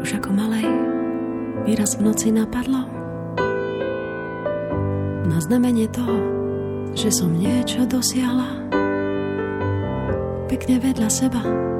Už ako malej mi raz v noci napadlo na znamenie toho, že som niečo dosiahla. Pekne vedľa seba